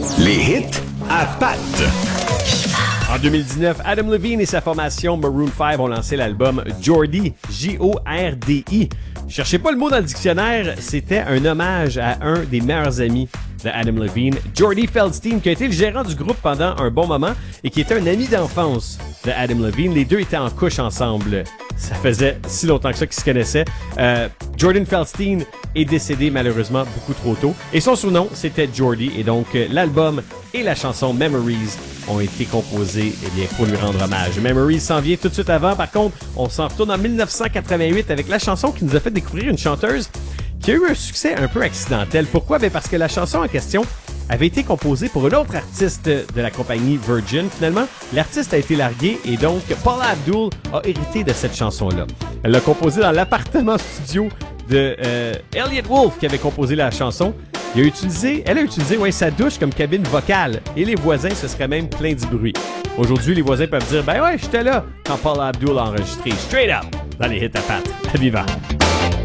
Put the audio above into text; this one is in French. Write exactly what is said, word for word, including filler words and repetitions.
Les hits à Pat. En deux mille dix-neuf, Adam Levine et sa formation Maroon five ont lancé l'album Jordy, J O R D I. Cherchez pas le mot dans le dictionnaire, c'était un hommage à un des meilleurs amis de Adam Levine, Jordy Feldstein, qui a été le gérant du groupe pendant un bon moment et qui était un ami d'enfance de Adam Levine. Les deux étaient en couche ensemble. Ça faisait si longtemps que ça qu'ils se connaissaient. Euh, Jordan Feldstein est décédé malheureusement beaucoup trop tôt. Et son surnom, c'était Jordy. Et donc, euh, l'album et la chanson Memories ont été composés eh bien, pour lui rendre hommage. Memories s'en vient tout de suite avant. Par contre, on s'en retourne en dix-neuf cent quatre-vingt-huit avec la chanson qui nous a fait découvrir une chanteuse qui a eu un succès un peu accidentel. Pourquoi? Ben parce que la chanson en question avait été composée pour une autre artiste de la compagnie Virgin. Finalement, l'artiste a été largué et donc Paula Abdul a hérité de cette chanson-là. Elle l'a composée dans l'appartement studio de euh, Elliot Wolf qui avait composé la chanson. Il a utilisé, elle a utilisé ouais, sa douche comme cabine vocale et les voisins se seraient même plaints du bruit. Aujourd'hui, les voisins peuvent dire « Ben ouais, j'étais là quand Paula Abdul a enregistré Straight Up dans les hits à Pat. À vivant.